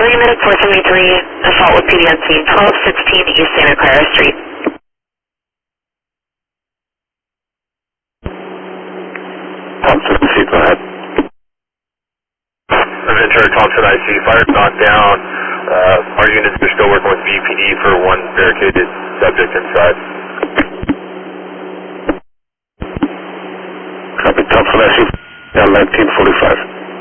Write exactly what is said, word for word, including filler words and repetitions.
three minute four seventy-three, assault with P D N C, twelve sixteen East Santa Clara Street. Thompson, C, go ahead. Ventura, Thompson, I C, fire knocked down. Uh, our units are still working with B P D for one barricaded subject inside. Copy, Thompson, I C, down nineteen forty-five.